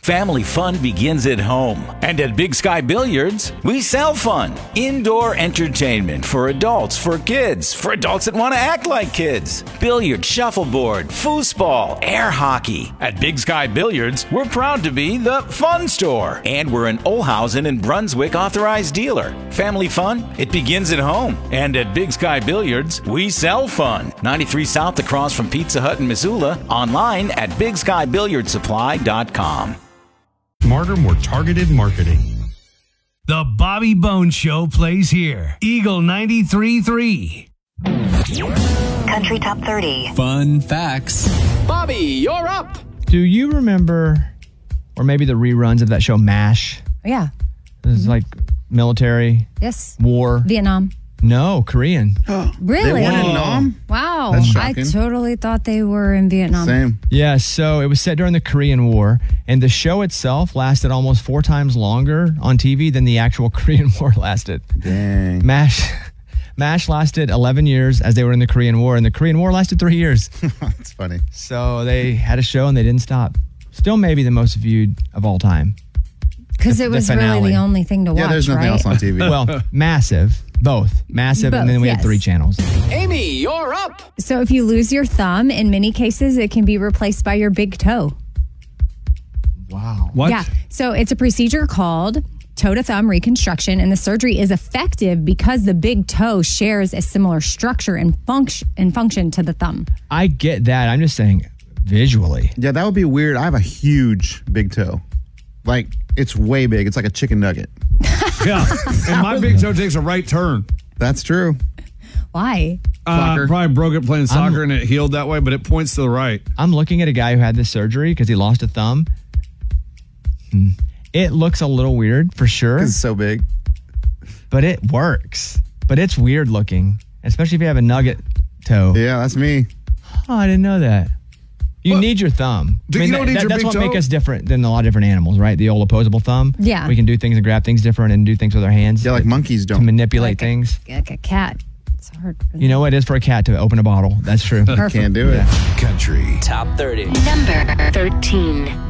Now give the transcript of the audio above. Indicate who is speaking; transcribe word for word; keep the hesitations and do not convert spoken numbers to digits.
Speaker 1: Family fun begins at home. And at Big Sky Billiards, we sell fun. Indoor entertainment for adults, for kids, for adults that want to act like kids. Billiard, shuffleboard, foosball, air hockey. At Big Sky Billiards, we're proud to be the fun store. And we're an Olhausen and Brunswick authorized dealer. Family fun, it begins at home. And at Big Sky Billiards, we sell fun. ninety-three South across from Pizza Hut in Missoula. Online at big sky billiard supply dot com.
Speaker 2: Smarter, more targeted marketing.
Speaker 3: The Bobby Bones Show plays here. Eagle ninety-three point three.
Speaker 4: Country Top thirty.
Speaker 5: Fun facts.
Speaker 6: Bobby, you're up.
Speaker 7: Do you remember, or maybe the reruns of that show MASH?
Speaker 8: Yeah.
Speaker 7: It was like military.
Speaker 8: Yes.
Speaker 7: War.
Speaker 8: Vietnam.
Speaker 7: No, Korean.
Speaker 8: Really?
Speaker 9: They won in Nam?
Speaker 8: Wow.
Speaker 9: That's
Speaker 8: I
Speaker 9: shocking.
Speaker 8: totally thought they were in Vietnam.
Speaker 9: Same.
Speaker 7: Yeah, so it was set during the Korean War, and the show itself lasted almost four times longer on T V than the actual Korean War lasted.
Speaker 9: Dang.
Speaker 7: MASH, MASH lasted eleven years as they were in the Korean War, and the Korean War lasted three years.
Speaker 9: That's funny.
Speaker 7: So they had a show and they didn't stop. Still maybe the most viewed of all time.
Speaker 8: Because
Speaker 7: The-
Speaker 8: it
Speaker 7: the
Speaker 8: was
Speaker 7: finale.
Speaker 8: really the only thing to watch,
Speaker 9: Yeah, there's nothing
Speaker 8: right?
Speaker 9: else on T V.
Speaker 7: Well, massive. Both. Massive,
Speaker 8: Both,
Speaker 7: and then we
Speaker 8: yes.
Speaker 7: had three channels.
Speaker 6: Amy, you're up.
Speaker 8: So if you lose your thumb, in many cases, it can be replaced by your big toe.
Speaker 7: Wow.
Speaker 3: What?
Speaker 8: Yeah. So it's a procedure called toe to thumb reconstruction, and the surgery is effective because the big toe shares a similar structure and function and function to the thumb.
Speaker 7: I get that. I'm just saying visually.
Speaker 9: Yeah, that would be weird. I have a huge big toe. Like, it's way big. It's like a chicken nugget.
Speaker 3: Yeah. And my big toe takes a right turn.
Speaker 9: That's true.
Speaker 8: Why?
Speaker 3: Uh,
Speaker 9: Soccer.
Speaker 3: probably broke it playing soccer and it healed that way, but it points to the right.
Speaker 7: I'm looking at a guy who had this surgery because he lost a thumb. Hmm. It looks a little weird for sure,
Speaker 9: It's so big.
Speaker 7: but it works. But it's weird looking, especially if you have a nugget toe.
Speaker 9: Yeah, that's me.
Speaker 7: Oh, I didn't know that. You
Speaker 3: Well,
Speaker 7: need your thumb.
Speaker 3: do you don't need your
Speaker 7: that's
Speaker 3: big
Speaker 7: what
Speaker 3: toe?
Speaker 7: makes us different than a lot of different animals, right? The old opposable thumb.
Speaker 8: Yeah.
Speaker 7: We can do things and grab things different and do things with our hands.
Speaker 9: Yeah, like monkeys
Speaker 7: to
Speaker 9: don't.
Speaker 7: manipulate
Speaker 8: Like a-
Speaker 7: things.
Speaker 8: Like a cat. It's hard. for
Speaker 7: You know what it is for a cat to open a bottle. That's true.
Speaker 8: Perfect.
Speaker 9: Can't do it.
Speaker 5: Country.
Speaker 4: Top thirty. Number thirteen.